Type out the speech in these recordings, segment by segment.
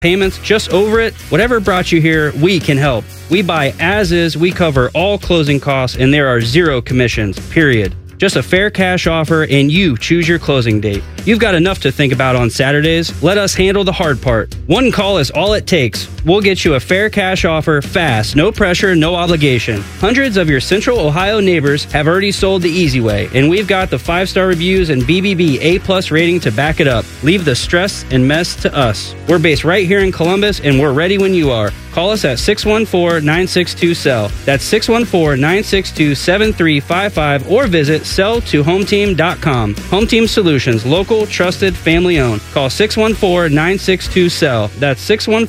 payments, just over it? Whatever brought you here, we can help. We buy as is, we cover all closing costs, and there are zero commissions, period. Just a fair cash offer, and you choose your closing date. You've got enough to think about on Saturdays. Let us handle the hard part. One call is all it takes. We'll get you a fair cash offer fast, no pressure, no obligation. Hundreds of your Central Ohio neighbors have already sold the easy way, and we've got the 5-star reviews and BBB A+ rating to back it up. Leave the stress and mess to us. We're based right here in Columbus, and we're ready when you are. Call us at 614-962-SELL. That's 614-962-7355, or visit sell2hometeam.com. Home Team Solutions, local, trusted, family-owned. Call 614-962-SELL. That's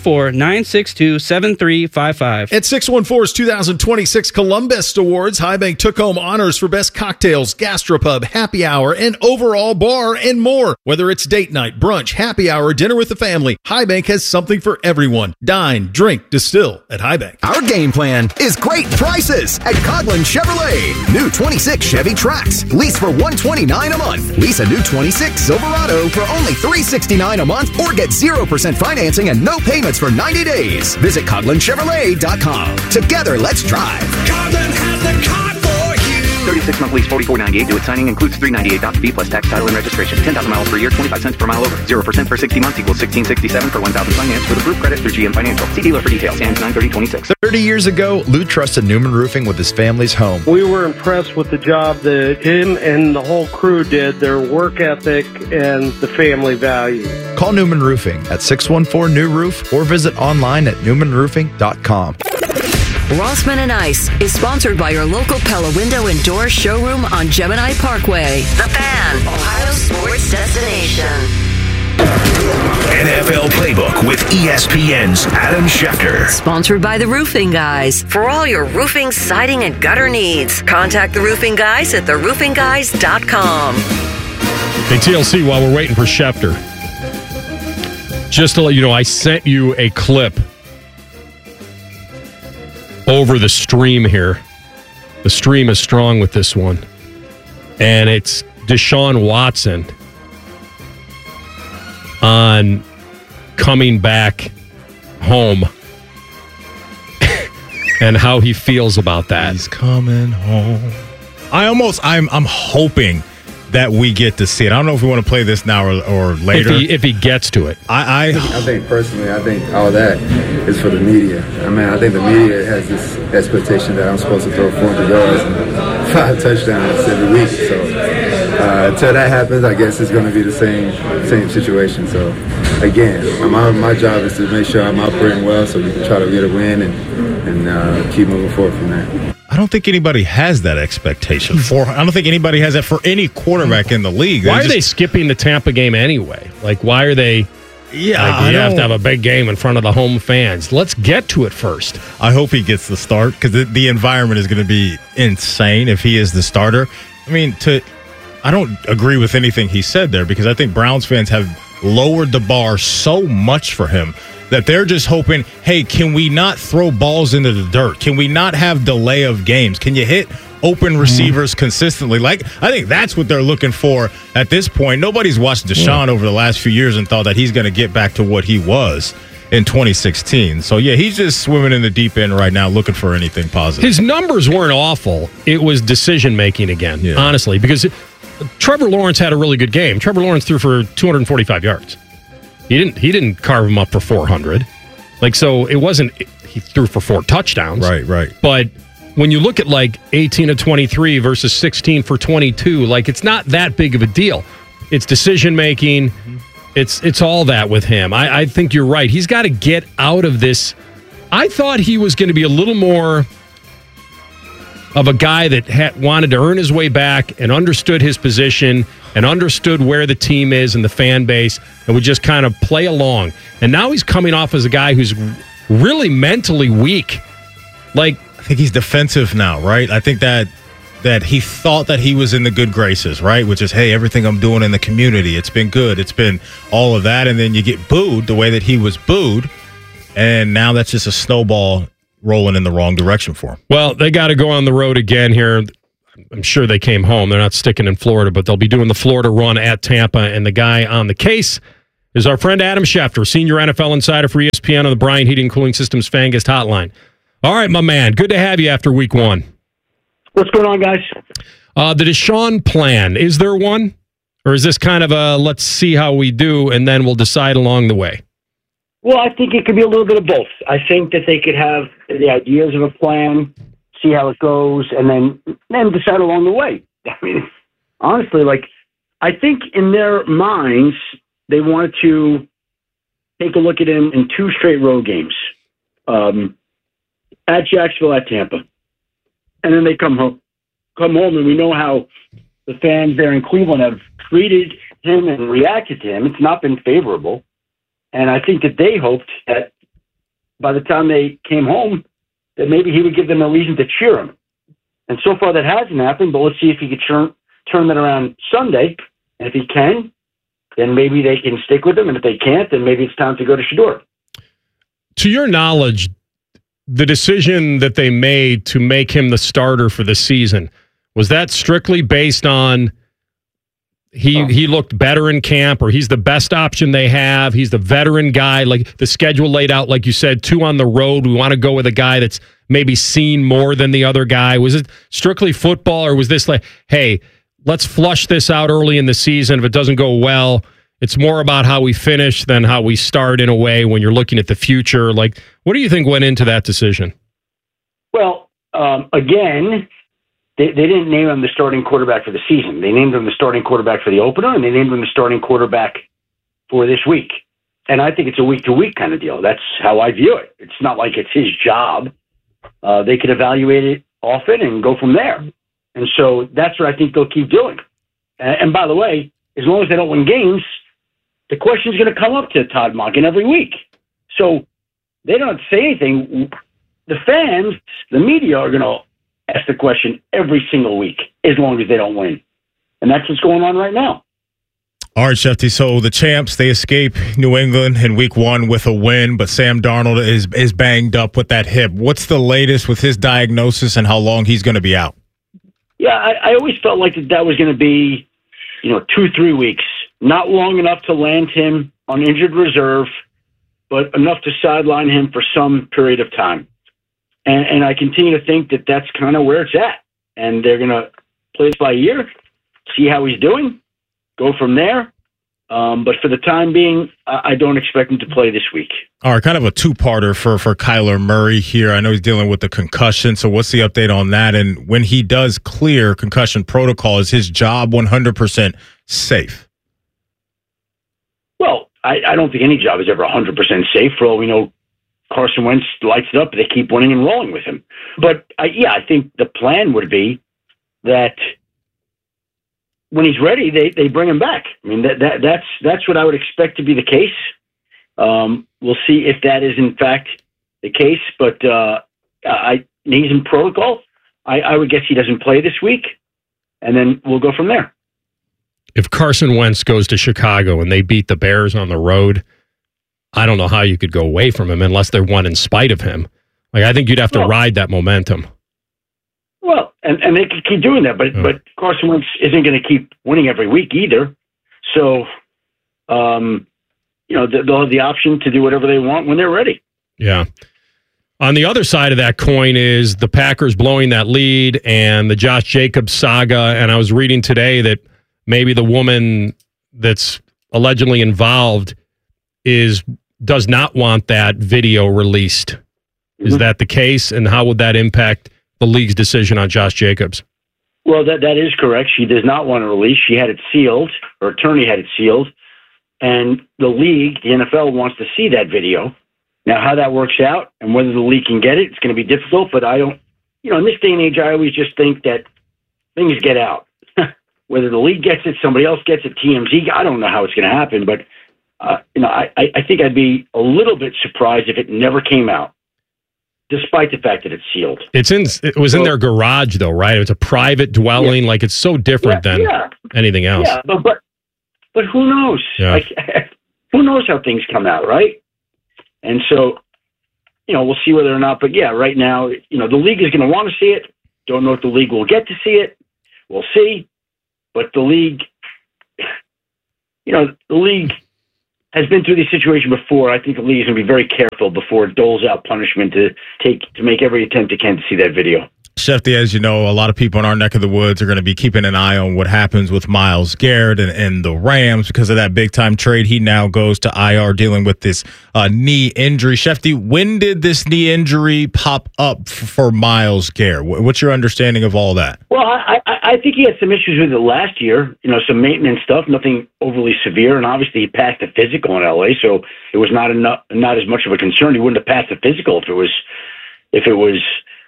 614-962-7355. At 614's 2026 Columbus Awards, High Bank took home honors for best cocktails, gastropub, happy hour, and overall bar, and more. Whether it's date night, brunch, happy hour, dinner with the family, High Bank has something for everyone. Dine, drink, distill at High Bank. Our game plan is great prices at Coghlan Chevrolet. New 26 Chevy Trax, lease for $129 a month. Lease a new 26 Silverado for only $369 a month, or get 0% financing and no payments for 90 days. Visit CoglinChevrolet.com. Together, let's drive. Coghlan has the car for you. 36-month lease, $44.98 due at signing, includes $398 fee plus tax, title, and registration. 10,000 miles per year, 25 cents per mile over. 0% for 60 months equals $16.67 for 1,000 finance with approved credit through GM Financial. See dealer for details. Ends 9/30/26. 30 years ago, Lou trusted Newman Roofing with his family's home. We were impressed with the job that him and the whole crew did, their work ethic and the family value. Call Newman Roofing at 614-NEW-ROOF or visit online at newmanroofing.com. Rossman and Ice is sponsored by your local Pella Window and Door showroom on Gemini Parkway. The Fan, Ohio sports destination. NFL Playbook with ESPN's Adam Schefter. Sponsored by the Roofing Guys. For all your roofing, siding, and gutter needs, contact the Roofing Guys at theroofingguys.com. Hey, TLC, while we're waiting for Schefter, just to let you know, I sent you a clip over the stream here. The stream is strong with this one. And it's Deshaun Watson on coming back home and how he feels about that. He's coming home. I'm hoping that we get to see it. I don't know if we want to play this now or later. If he gets to it. I think personally, all that is for the media. I think the media has this expectation that I'm supposed to throw 400 yards and 5 touchdowns every week. So until that happens, I guess it's going to be the same situation. So again, my job is to make sure I'm operating well so we can try to get a win and keep moving forward from there. I don't think anybody has that expectation. I don't think anybody has that for any quarterback in the league. Why are they skipping the Tampa game anyway? Like, why are they... Yeah, you have to have a big game in front of the home fans. Let's get to it first. I hope he gets the start because the environment is going to be insane if he is the starter. I don't agree with anything he said there because I think Browns fans have lowered the bar so much for him that they're just hoping, hey, can we not throw balls into the dirt? Can we not have delay of games? Can you hit open receivers consistently? Like, I think that's what they're looking for at this point. Nobody's watched Deshaun over the last few years and thought that he's going to get back to what he was in 2016. So, yeah, he's just swimming in the deep end right now looking for anything positive. His numbers weren't awful. It was decision-making again, honestly, because Trevor Lawrence had a really good game. Trevor Lawrence threw for 245 yards. He didn't carve him up for 400. So it wasn't he threw for 4 touchdowns. Right. But when you look at 18 of 23 versus 16 for 22, it's not that big of a deal. It's decision making. It's all that with him. I think you're right. He's got to get out of this. I thought he was going to be a little more of a guy that wanted to earn his way back and understood his position and understood where the team is and the fan base and would just kind of play along. And now he's coming off as a guy who's really mentally weak. I think he's defensive now, right? I think that he thought that he was in the good graces, right? Which is, hey, everything I'm doing in the community, it's been good. It's been all of that. And then you get booed the way that he was booed. And now that's just a snowball rolling in the wrong direction for him. Well, they got to go on the road again here. I'm sure they came home. They're not sticking in Florida, but they'll be doing the Florida run at Tampa. And the guy on the case is our friend Adam Schefter, senior NFL insider for ESPN on the Bryant Heating and Cooling Systems Fan Guest Hotline. All right, my man. Good to have you after week one. What's going on, guys? The Deshaun plan, is there one? Or is this kind of a let's see how we do and then we'll decide along the way? Well, I think it could be a little bit of both. I think that they could have the ideas of a plan, see how it goes, and then decide along the way. I mean, honestly, I think in their minds, they wanted to take a look at him in 2 straight road games, at Jacksonville, at Tampa. And then they come home, and we know how the fans there in Cleveland have treated him and reacted to him. It's not been favorable. And I think that they hoped that by the time they came home, that maybe he would give them a reason to cheer him. And so far that hasn't happened, but let's see if he could turn that around Sunday. And if he can, then maybe they can stick with him. And if they can't, then maybe it's time to go to Shedeur. To your knowledge, the decision that they made to make him the starter for the season, was that strictly based on he looked better in camp, or he's the best option they have, he's the veteran guy, like the schedule laid out, like you said, 2 on the road, we want to go with a guy that's maybe seen more than the other guy? Was it strictly football, or was this like, hey, let's flush this out early in the season, if it doesn't go well, it's more about how we finish than how we start in a way when you're looking at the future? Like, what do you think went into that decision? Well, again, they didn't name him the starting quarterback for the season. They named him the starting quarterback for the opener, and they named him the starting quarterback for this week. And I think it's a week-to-week kind of deal. That's how I view it. It's not like it's his job. They could evaluate it often and go from there. And so that's what I think they'll keep doing. And by the way, as long as they don't win games, the question's going to come up to Todd Monken every week. So they don't have to say anything. The fans, the media, are going to ask the question every single week as long as they don't win. And that's what's going on right now. All right, Shefty, so the champs, they escape New England in week 1 with a win, but Sam Darnold is banged up with that hip. What's the latest with his diagnosis and how long he's going to be out? Yeah, I always felt like that was going to be, 2-3 weeks. Not long enough to land him on injured reserve, but enough to sideline him for some period of time. And I continue to think that that's kind of where it's at. And they're going to play this by ear, see how he's doing, go from there. But for the time being, I don't expect him to play this week. All right, kind of a 2-parter for Kyler Murray here. I know he's dealing with the concussion, so what's the update on that? And when he does clear concussion protocol, is his job 100% safe? Well, I don't think any job is ever 100% safe. For all we know, Carson Wentz lights it up. They keep winning and rolling with him. But, I think the plan would be that when he's ready, they bring him back. I mean, that's what I would expect to be the case. We'll see if that is, in fact, the case. But he's in protocol. I would guess he doesn't play this week, and then we'll go from there. If Carson Wentz goes to Chicago and they beat the Bears on the road, I don't know how you could go away from him unless they won in spite of him. Like, I think you'd have to ride that momentum. Well, and they could keep doing that, but Carson Wentz isn't going to keep winning every week either. So, they'll have the option to do whatever they want when they're ready. Yeah. On the other side of that coin is the Packers blowing that lead and the Josh Jacobs saga. And I was reading today that maybe the woman that's allegedly involved does not want that video released. Mm-hmm. Is that the case? And how would that impact the league's decision on Josh Jacobs? Well, that is correct. She does not want to release. She had it sealed. Her attorney had it sealed. And the league, the NFL, wants to see that video. Now, how that works out and whether the league can get it, it's going to be difficult. But I don't, in this day and age, I always just think that things get out. Whether the league gets it, somebody else gets it, TMZ, I don't know how it's going to happen. But, I think I'd be a little bit surprised if it never came out, despite the fact that it's sealed. It was in their garage, though, right? It's a private dwelling. Yeah. Like, it's so different than anything else. Yeah, but who knows? Yeah. Who knows how things come out, right? And so, we'll see whether or not. But, right now, the league is going to want to see it. Don't know if the league will get to see it. We'll see. But the league, has been through this situation before. I think the league is going to be very careful before it doles out punishment to make every attempt it can to see that video. Shefty, as you know, a lot of people in our neck of the woods are going to be keeping an eye on what happens with Myles Garrett and the Rams because of that big-time trade. He now goes to IR dealing with this knee injury. Shefty, when did this knee injury pop up for Myles Garrett? What's your understanding of all that? Well, I think he had some issues with it last year, some maintenance stuff, nothing overly severe, and obviously he passed the physical in LA, so it was not as much of a concern. He wouldn't have passed the physical if it was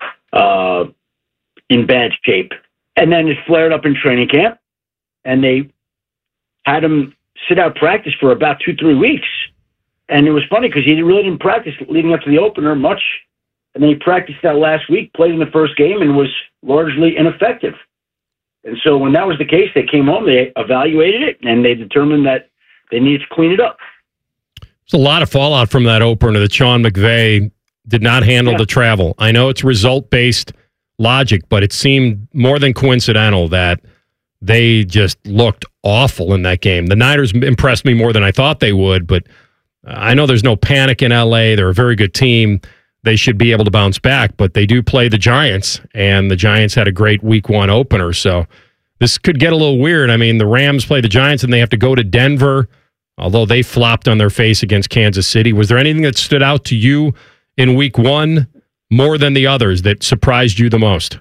in bad shape. And then it flared up in training camp, and they had him sit out practice for about 2-3 weeks. And it was funny because he really didn't practice leading up to the opener much. And then he practiced that last week, played in the first game, and was largely ineffective. And so when that was the case, they came home, they evaluated it, and they determined that they needed to clean it up. There's a lot of fallout from that opener that Sean McVay did not handle the travel. I know it's result-based logic, but it seemed more than coincidental that they just looked awful in that game. The Niners impressed me more than I thought they would, but I know there's no panic in LA. They're a very good team. They should be able to bounce back, but they do play the Giants, and the Giants had a great Week 1 opener, so this could get a little weird. I mean, the Rams play the Giants, and they have to go to Denver, although they flopped on their face against Kansas City. Was there anything that stood out to you in Week 1 more than the others that surprised you the most?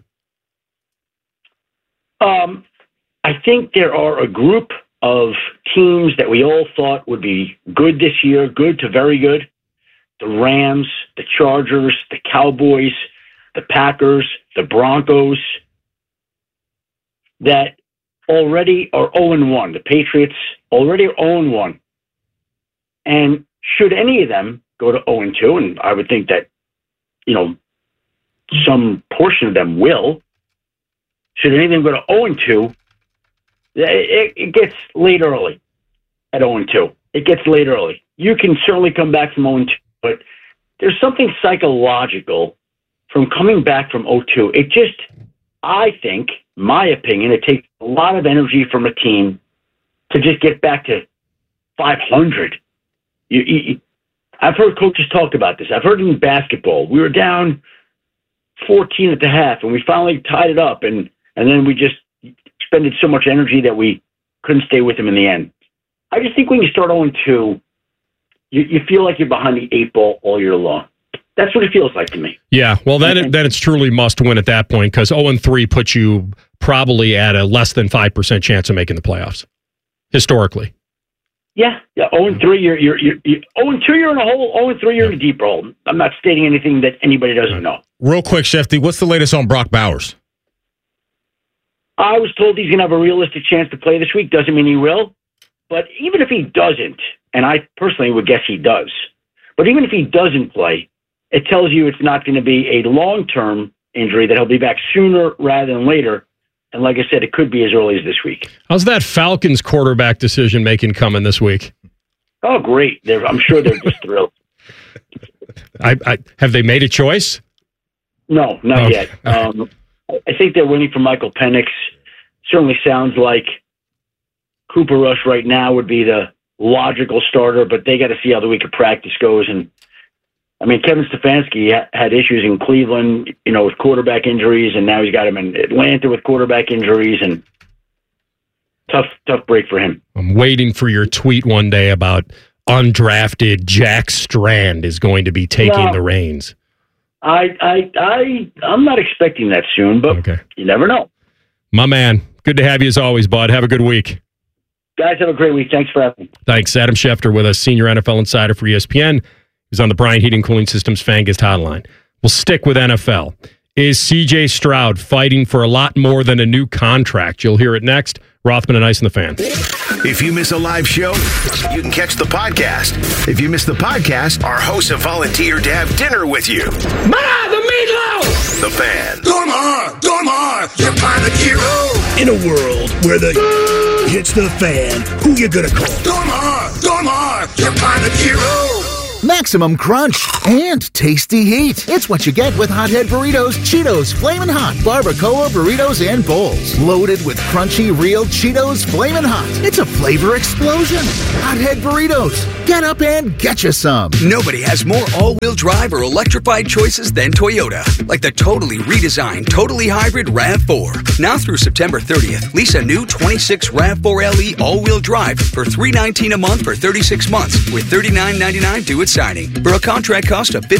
I think there are a group of teams that we all thought would be good this year, good to very good. The Rams, the Chargers, the Cowboys, the Packers, the Broncos, that already are 0-1. The Patriots already are 0-1. And should any of them go to 0-2, and I would think that, some portion of them will, should any of them go to 0-2, it gets late early at 0-2. It gets late early. You can certainly come back from 0-2, but there's something psychological from coming back from 0-2. It just, I think, my opinion, it takes a lot of energy from a team to just get back to 500. I've heard coaches talk about this. I've heard it in basketball. We were down 14 at the half, and we finally tied it up, and then we just expended so much energy that we couldn't stay with them in the end. I just think when you start 0-2, you feel like you're behind the 8 ball all year long. That's what it feels like to me. Yeah, well, then it's truly must win at that point because 0-3 puts you probably at a less than 5% chance of making the playoffs, historically. Yeah. 0-3, you're 0-2, you're in a hole. 0-3, you're in a deep hole. I'm not stating anything that anybody doesn't know. Real quick, Shefty, what's the latest on Brock Bowers? I was told he's going to have a realistic chance to play this week. Doesn't mean he will. But even if he doesn't, and I personally would guess he does, but even if he doesn't play, it tells you it's not going to be a long-term injury, that he'll be back sooner rather than later. And like I said, it could be as early as this week. How's that Falcons quarterback decision-making coming this week? Oh, great. I'm sure they're just thrilled. Have they made a choice? No, not yet. I think they're waiting for Michael Penix. Certainly sounds like Cooper Rush right now would be the logical starter, but they got to see how the week of practice goes. And I mean, Kevin Stefanski had issues in Cleveland, with quarterback injuries, and now he's got him in Atlanta with quarterback injuries, and tough break for him. I'm waiting for your tweet one day about undrafted Jack Strand is going to be taking the reins. I'm not expecting that soon, but You never know. My man, good to have you as always, bud. Have a good week. Guys, have a great week. Thanks for having me. Thanks. Adam Schefter with us, senior NFL insider for ESPN. He's on the Bryant Heating Cooling Systems Fangist hotline. We'll stick with NFL. Is C.J. Stroud fighting for a lot more than a new contract? You'll hear it next. Rothman and Ice and the Fan. If you miss a live show, you can catch the podcast. If you miss the podcast, our hosts have volunteered to have dinner with you. The meatloaf! The Fan. Come on, you're kind of hero. In a world where the hits the fan, who you gonna call? Come on, you're kind of hero. maximum crunch, and tasty heat. It's what you get with Hothead Burritos, Cheetos, Flamin' Hot, Barbacoa Burritos, and Bowls. Loaded with crunchy, real Cheetos Flamin' Hot. It's a flavor explosion. Hothead Burritos. Get up and get you some. Nobody has more all-wheel drive or electrified choices than Toyota. Like the totally redesigned, totally hybrid RAV4. Now through September 30th, lease a new 26 RAV4 LE all-wheel drive for $319 a month for 36 months with $39.99 due at signing for a contract cost of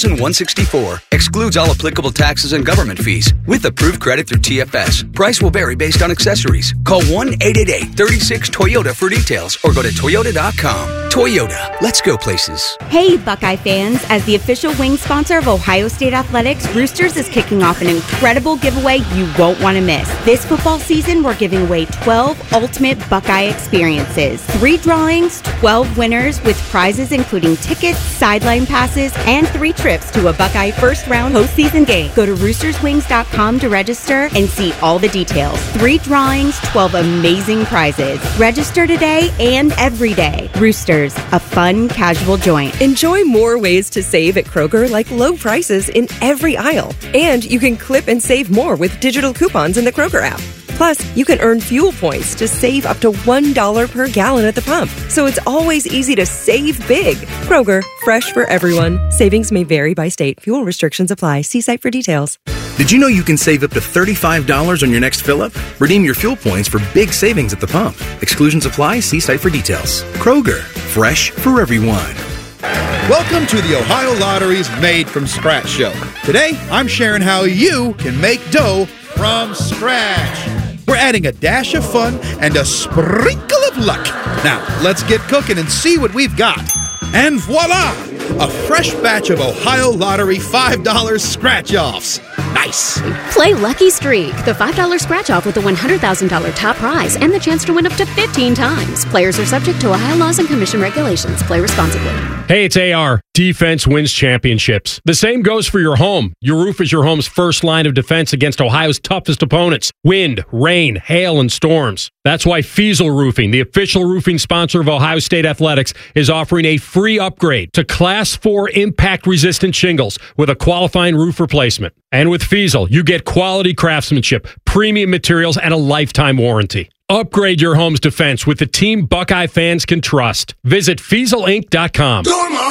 $15,164. Excludes all applicable taxes and government fees with approved credit through TFS. Price will vary based on accessories. Call 1-888-36-TOYOTA for details or go to toyota.com. Toyota, let's go places. Hey, Buckeye fans. As the official wing sponsor of Ohio State Athletics, Roosters is kicking off an incredible giveaway you won't want to miss. This football season, we're giving away 12 ultimate Buckeye experiences. 3 drawings, 12 winners with prizes including tickets, sideline passes, and 3 trips to a Buckeye first-round postseason game. Go to roosterswings.com to register and see all the details. 3 drawings, 12 amazing prizes. Register today and every day. Roosters, a fun, casual joint. Enjoy more ways to save at Kroger, like low prices in every aisle. And you can clip and save more with digital coupons in the Kroger app. Plus, you can earn fuel points to save up to $1 per gallon at the pump. So it's always easy to save big. Kroger, fresh for everyone. Savings may vary by state. Fuel restrictions apply. See site for details. Did you know you can save up to $35 on your next fill-up? Redeem your fuel points for big savings at the pump. Exclusions apply. See site for details. Kroger, fresh for everyone. Welcome to the Ohio Lottery's Made from Scratch show. Today, I'm sharing how you can make dough from scratch. We're adding a dash of fun and a sprinkle of luck. Now, let's get cooking and see what we've got. And voila! A fresh batch of Ohio Lottery $5 scratch-offs. Nice. Play Lucky Streak, the $5 scratch-off with a $100,000 top prize and the chance to win up to 15 times. Players are subject to Ohio laws and commission regulations. Play responsibly. Hey, it's AR. Defense wins championships. The same goes for your home. Your roof is your home's first line of defense against Ohio's toughest opponents: wind, rain, hail, and storms. That's why Fiesel Roofing, the official roofing sponsor of Ohio State Athletics, is offering a free upgrade to Class 4 impact-resistant shingles with a qualifying roof replacement. And with Fiesel, you get quality craftsmanship, premium materials, and a lifetime warranty. Upgrade your home's defense with the team Buckeye fans can trust. Visit FieselInc.com.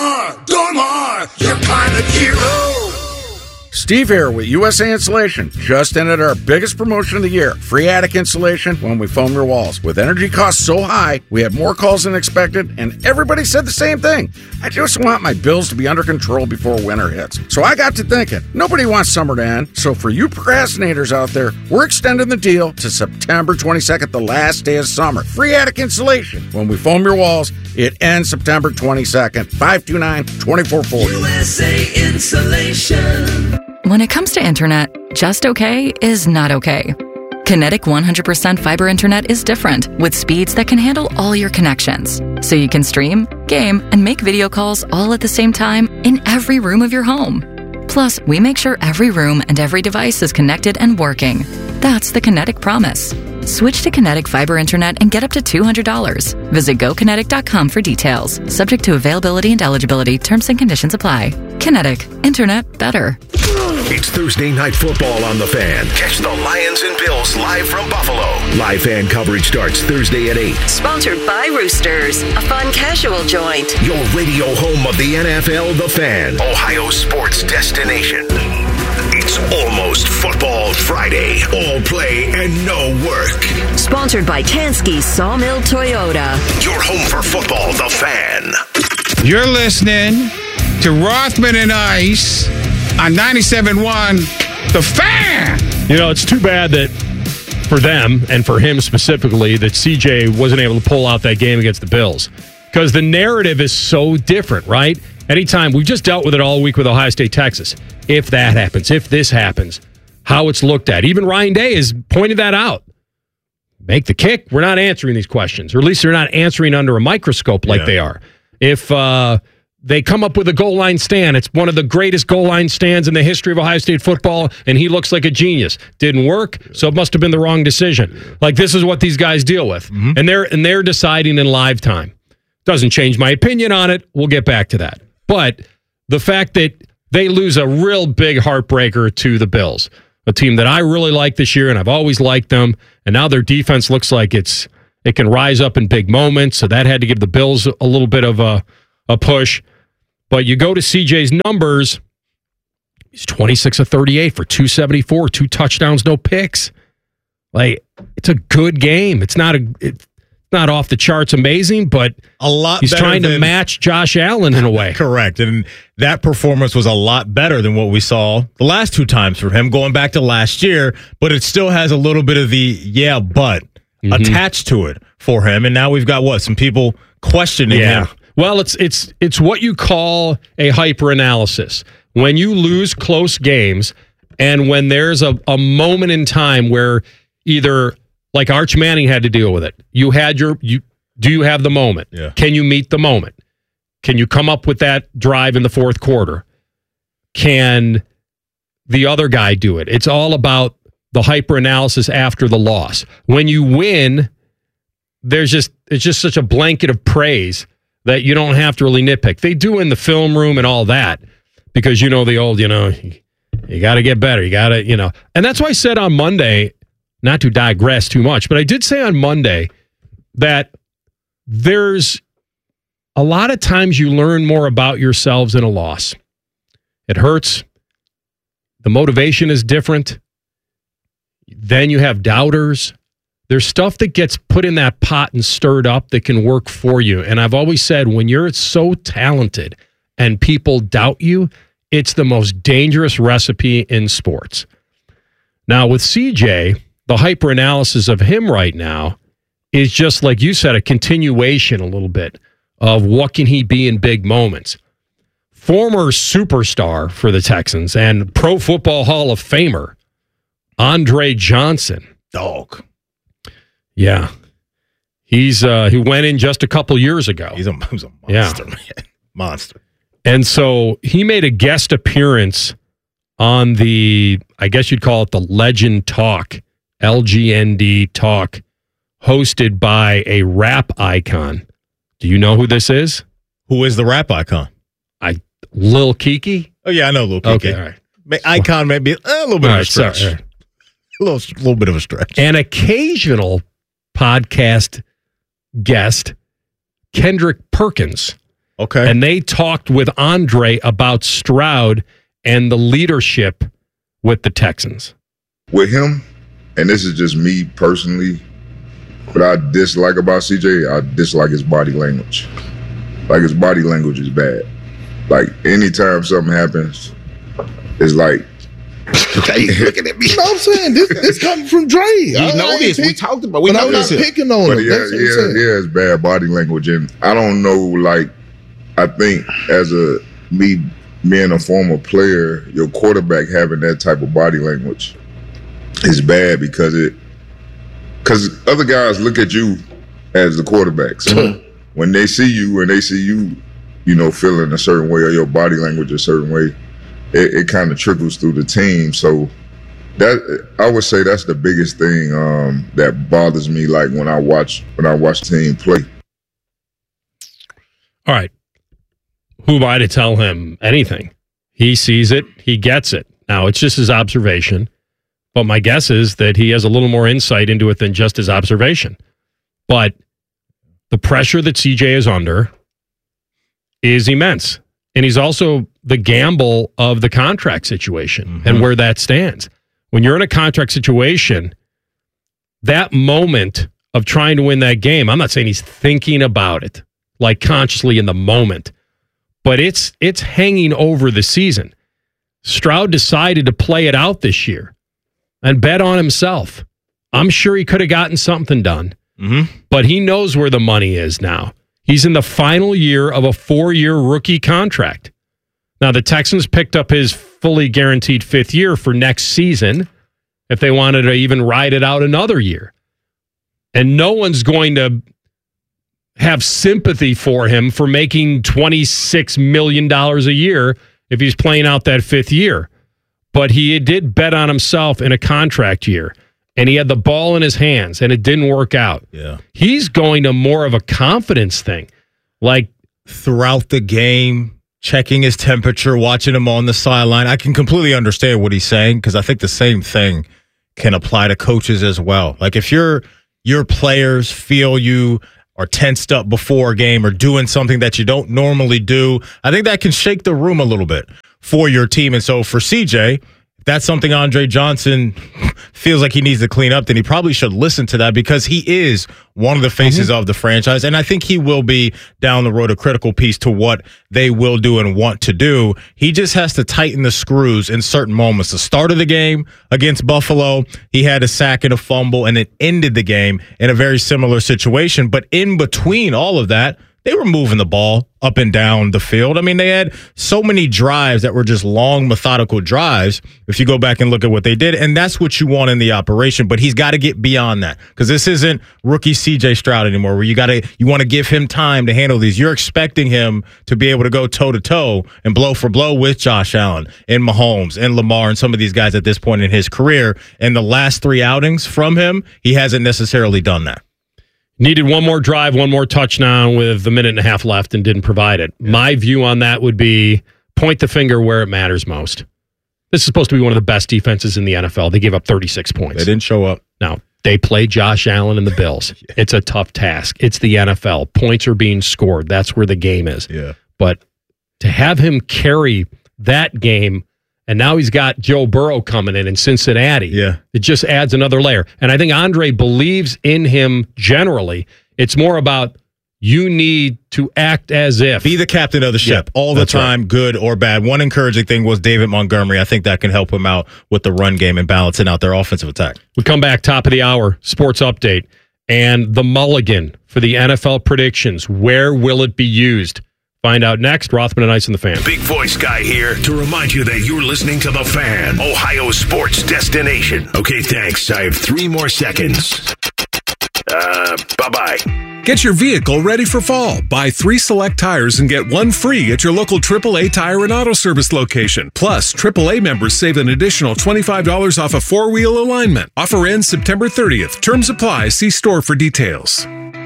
Dormar, your pilot hero. Steve here with USA Insulation. Just ended our biggest promotion of the year. Free attic insulation when we foam your walls. With energy costs so high, we had more calls than expected, and everybody said the same thing. I just want my bills to be under control before winter hits. So I got to thinking, nobody wants summer to end. So for you procrastinators out there, we're extending the deal to September 22nd, the last day of summer. Free attic insulation when we foam your walls. It ends September 22nd. 529-2440. USA Insulation. When it comes to internet, just okay is not okay. Kinetic 100% fiber internet is different, with speeds that can handle all your connections. So you can stream, game, and make video calls all at the same time in every room of your home. Plus, we make sure every room and every device is connected and working. That's the Kinetic promise. Switch to Kinetic Fiber Internet and get up to $200. Visit GoKinetic.com for details. Subject to availability and eligibility. Terms and conditions apply. Kinetic. Internet better. It's Thursday Night Football on The Fan. Catch the Lions and Bills live from Buffalo. Live fan coverage starts Thursday at 8. Sponsored by Roosters, a fun casual joint. Your radio home of the NFL, The Fan. Ohio sports destination. It's almost Football Friday. All play and no work. Sponsored by Tansky Sawmill Toyota. Your home for football, The Fan. You're listening to Rothman and Ice on 97.1, The Fan. You know, it's too bad that for them and for him specifically that CJ wasn't able to pull out that game against the Bills, because the narrative is so different, right? Anytime, we've just dealt with it all week with Ohio State, Texas. If that happens, if this happens, how it's looked at. Even Ryan Day has pointed that out. Make the kick. We're not answering these questions, or at least they're not answering under a microscope like they are. If they come up with a goal line stand, it's one of the greatest goal line stands in the history of Ohio State football, and he looks like a genius. Didn't work, so it must have been the wrong decision. Like, this is what these guys deal with, and they're deciding in live time. Doesn't change my opinion on it. We'll get back to that. But the fact that they lose a real big heartbreaker to the Bills, a team that I really like this year, and I've always liked them, and now their defense looks like it can rise up in big moments, so that had to give the Bills a little bit of a push. But you go to CJ's numbers, he's 26 of 38 for 274, 2 touchdowns, no picks. Like, it's a good game. It's not off the charts amazing, but a lot. He's trying to match Josh Allen in a way. Correct. And that performance was a lot better than what we saw the last 2 times from him, going back to last year, but it still has a little bit of the but attached to it for him. And now we've got some people questioning him. Well, it's what you call a hyper analysis. When you lose close games and when there's a moment in time where either like Arch Manning had to deal with it. Do you have the moment? Yeah. Can you meet the moment? Can you come up with that drive in the fourth quarter? Can the other guy do it? It's all about the hyper analysis after the loss. When you win, it's just such a blanket of praise that you don't have to really nitpick. They do in the film room and all that because the old, you got to get better. You got to, and that's why I said on Monday, not to digress too much, but I did say on Monday that there's a lot of times you learn more about yourselves in a loss. It hurts. The motivation is different. Then you have doubters. There's stuff that gets put in that pot and stirred up that can work for you. And I've always said, when you're so talented and people doubt you, it's the most dangerous recipe in sports. Now, with CJ, the hyper-analysis of him right now is just, like you said, a continuation a little bit of what can he be in big moments. Former superstar for the Texans and Pro Football Hall of Famer, Andre Johnson. Dog. Yeah. He went in just a couple years ago. He was a monster, man. Monster. And so he made a guest appearance on the, I guess you'd call it the Legend Talk, LGND Talk, hosted by a rap icon. Do you know who this is? Who is the rap icon? Lil Keke? Oh, yeah, I know Lil Keke. Okay, all right. Icon may be a little bit of a stretch. Sorry. A little bit of a stretch. An occasional podcast guest, Kendrick Perkins. Okay. And they talked with Andre about Stroud and the leadership with the Texans. With him, and this is just me personally, what I dislike about CJ, I dislike his body language. Like, his body language is bad. Like, anytime something happens, it's like... He's looking at me. You know what I'm saying? This coming from Dre. We know this. We talked about it. We know this. I'm not picking on him. He has bad body language. And I don't know, like, I think as me being a former player, your quarterback having that type of body language is bad because other guys look at you as the quarterback. So when they see you and they see you, feeling a certain way or your body language a certain way, it kind of trickles through the team. So that, I would say, that's the biggest thing that bothers me. Like when I watch team play. All right, who am I to tell him anything? He sees it, he gets it. Now it's just his observation, but my guess is that he has a little more insight into it than just his observation. But the pressure that CJ is under is immense. And he's also the gamble of the contract situation and where that stands. When you're in a contract situation, that moment of trying to win that game, I'm not saying he's thinking about it, like consciously in the moment, but it's hanging over the season. Stroud decided to play it out this year and bet on himself. I'm sure he could have gotten something done, but he knows where the money is now. He's in the final year of a 4-year rookie contract. Now, the Texans picked up his fully guaranteed 5th year for next season if they wanted to even ride it out another year. And no one's going to have sympathy for him for making $26 million a year if he's playing out that 5th year. But he did bet on himself in a contract year. And he had the ball in his hands, and it didn't work out. Yeah. He's going to more of a confidence thing. Like, throughout the game, checking his temperature, watching him on the sideline. I can completely understand what he's saying because I think the same thing can apply to coaches as well. Like if your players feel you are tensed up before a game or doing something that you don't normally do, I think that can shake the room a little bit for your team. And so for CJ, if that's something Andre Johnson feels like he needs to clean up, then he probably should listen to that because he is one of the faces of the franchise. And I think he will be down the road a critical piece to what they will do and want to do. He just has to tighten the screws in certain moments. The start of the game against Buffalo, he had a sack and a fumble, and it ended the game in a very similar situation. But in between all of that, they were moving the ball up and down the field. I mean, they had so many drives that were just long, methodical drives, if you go back and look at what they did, and that's what you want in the operation. But he's got to get beyond that because this isn't rookie C.J. Stroud anymore where you want to give him time to handle these. You're expecting him to be able to go toe-to-toe and blow for blow with Josh Allen and Mahomes and Lamar and some of these guys at this point in his career. And the last 3 outings from him, he hasn't necessarily done that. Needed one more drive, one more touchdown with a minute and a half left and didn't provide it. Yeah. My view on that would be point the finger where it matters most. This is supposed to be one of the best defenses in the NFL. They gave up 36 points. They didn't show up. Now, they play Josh Allen and the Bills. Yeah. It's a tough task. It's the NFL. Points are being scored. That's where the game is. Yeah. But to have him carry that game, and now he's got Joe Burrow coming in Cincinnati. Yeah. It just adds another layer. And I think Andre believes in him generally. It's more about you need to act as if. Be the captain of the ship all the time, right. Good or bad. One encouraging thing was David Montgomery. I think that can help him out with the run game and balancing out their offensive attack. We come back, top of the hour, sports update, and the mulligan for the NFL predictions. Where will it be used? Find out next. Rothman and Ice and the Fan. Big voice guy here to remind you that you're listening to the Fan, Ohio sports destination. Okay, thanks. I have 3 more seconds. Bye-bye. Get your vehicle ready for fall. Buy 3 select tires and get 1 free at your local AAA Tire and Auto Service location. Plus, AAA members save an additional $25 off a 4-wheel alignment. Offer ends September 30th. Terms apply. See store for details.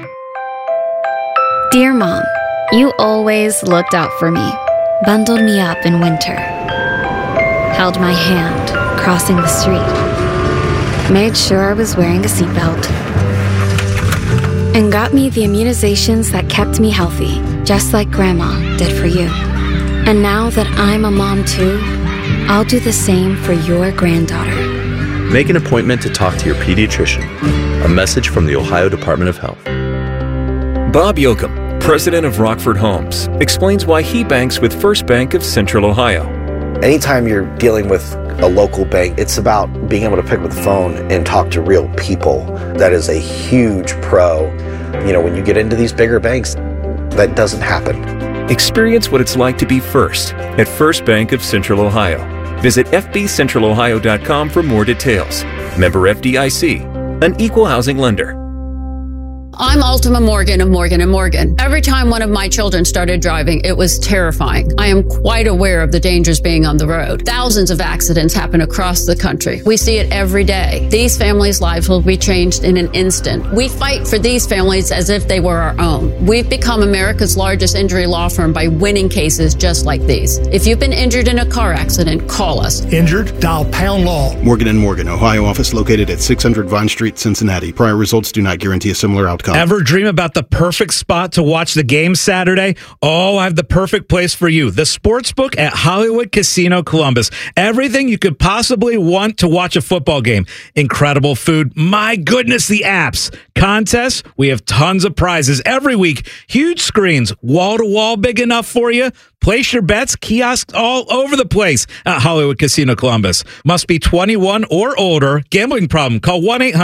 Dear Mom, you always looked out for me, bundled me up in winter, held my hand crossing the street, made sure I was wearing a seatbelt, and got me the immunizations that kept me healthy, just like Grandma did for you. And now that I'm a mom too, I'll do the same for your granddaughter. Make an appointment to talk to your pediatrician. A message from the Ohio Department of Health. Bob Yoakum, president of Rockford Homes, explains why he banks with First Bank of Central Ohio. Anytime you're dealing with a local bank, it's about being able to pick up the phone and talk to real people. That is a huge pro. You know, when you get into these bigger banks, that doesn't happen. Experience what it's like to be first at First Bank of Central Ohio. Visit fbcentralohio.com for more details. Member FDIC, an equal housing lender. I'm Ultima Morgan of Morgan & Morgan. Every time one of my children started driving, it was terrifying. I am quite aware of the dangers being on the road. Thousands of accidents happen across the country. We see it every day. These families' lives will be changed in an instant. We fight for these families as if they were our own. We've become America's largest injury law firm by winning cases just like these. If you've been injured in a car accident, call us. Injured? Dial Pound Law. Morgan & Morgan, Ohio office located at 600 Vine Street, Cincinnati. Prior results do not guarantee a similar outcome. Ever dream about the perfect spot to watch the game Saturday? Oh, I have the perfect place for you. The Sportsbook at Hollywood Casino Columbus. Everything you could possibly want to watch a football game. Incredible food. My goodness, the apps. Contests. We have tons of prizes every week. Huge screens. Wall-to-wall big enough for you. Place your bets, kiosks all over the place at Hollywood Casino Columbus. Must be 21 or older. Gambling problem? Call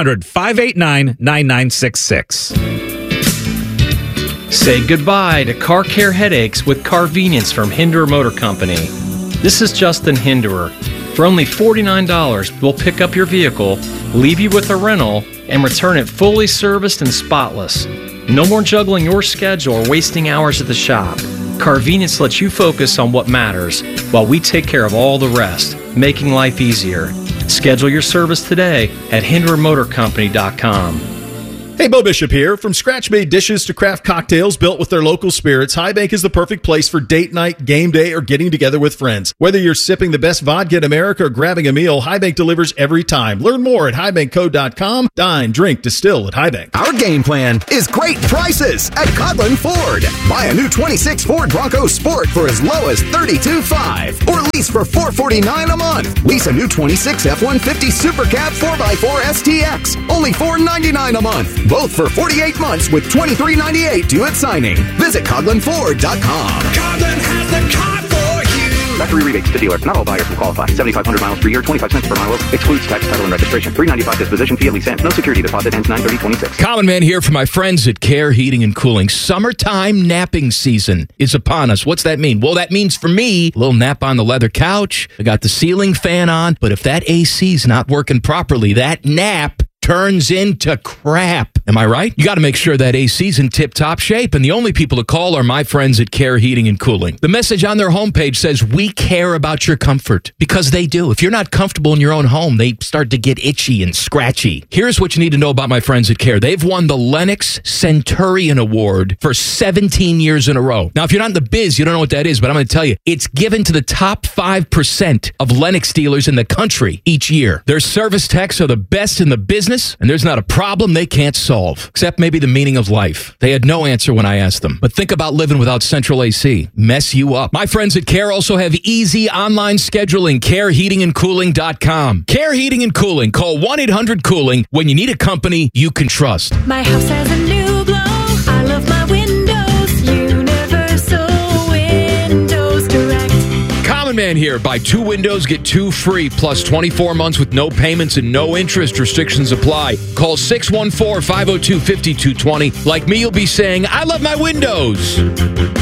1-800-589-9966. Say goodbye to car care headaches with Carvenience from Hinderer Motor Company. This is Justin Hinderer. For only $49, we'll pick up your vehicle, leave you with a rental, and return it fully serviced and spotless. No more juggling your schedule or wasting hours at the shop. Carvenience lets you focus on what matters while we take care of all the rest, making life easier. Schedule your service today at HindererMotorCompany.com. Hey, Bo Bishop here. From scratch-made dishes to craft cocktails built with their local spirits, High Bank is the perfect place for date night, game day, or getting together with friends. Whether you're sipping the best vodka in America or grabbing a meal, High Bank delivers every time. Learn more at highbankco.com. Dine, drink, distill at High Bank. Our game plan is great prices at Coughlin Ford. Buy a new 26 Ford Bronco Sport for as low as $32,500 or lease for $449 a month. Lease a new 26 F-150 Super Cab 4x4 STX, only $499 a month. Both for 48 months with $23.98 due at signing. Visit CoughlinFord.com. Coughlin has the car for you. Factory rebates to dealer. Not all buyers will qualify. 7,500 miles per year, 25 cents per mile. Excludes tax, title, and registration. $395 disposition fee at lease end. No security deposit. Ends 9/30/26. Common Man here for my friends at Care Heating and Cooling. Summertime napping season is upon us. What's that mean? Well, that means for me, a little nap on the leather couch. I got the ceiling fan on, but if that AC's not working properly, that nap turns into crap. Am I right? You got to make sure that AC's in tip-top shape, and the only people to call are my friends at Care Heating and Cooling. The message on their homepage says, we care about your comfort, because they do. If you're not comfortable in your own home, they start to get itchy and scratchy. Here's what you need to know about my friends at Care. They've won the Lennox Centurion Award for 17 years in a row. Now, if you're not in the biz, you don't know what that is, but I'm going to tell you, it's given to the top 5% of Lennox dealers in the country each year. Their service techs are the best in the business, and there's not a problem they can't solve, except maybe the meaning of life. They had no answer when I asked them. But think about living without central AC. Mess you up. My friends at Care also have easy online scheduling. CareHeatingandCooling.com. Care Heating and Cooling. Call 1-800-COOLING when you need a company you can trust. My house has a new glow. I love my windows. Universal Windows Direct. Common Man here. Buy 2 windows, get 2 free, plus 24 months with no payments and no interest. Restrictions apply. Call 614-502-5220. Like me, you'll be saying, I love my windows.